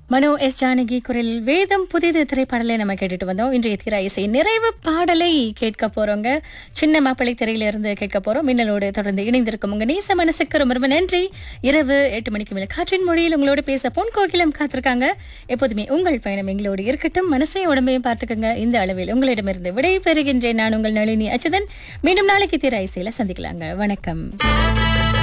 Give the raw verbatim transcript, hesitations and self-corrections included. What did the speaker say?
மனோ S Janaki குரலில் வேதம் புதிது திரைப்பாடலை நம்ம கேட்டுட்டு வந்தோம். இன்றைய திரை இசை நிறைவு பாடலை கேட்க போறோங்க. சின்ன மாப்பிள்ளை திரையில இருந்து கேட்க போறோம். மின்னலோடு தொடர்ந்து இணைந்திருக்கும் உங்க நேச மனசுக்கு ரொம்ப ரொம்ப நன்றி. இரவு எட்டு மணிக்கு மேல காற்றின் மொழியில் உங்களோட பேச பொன் கோகிலம் காத்திருக்காங்க. எப்போதுமே உங்கள் பயணம் எங்களோடு இருக்கட்டும். மனசையும் உடம்பையும் பார்த்துக்கோங்க. இந்த அளவில் உங்களிடமிருந்து விடை பெறுகின்றேன். நான் உங்கள் நளினி அச்சுதன். மீண்டும் நாளைக்கு திரை இசையில சந்திக்கலாங்க. வணக்கம்.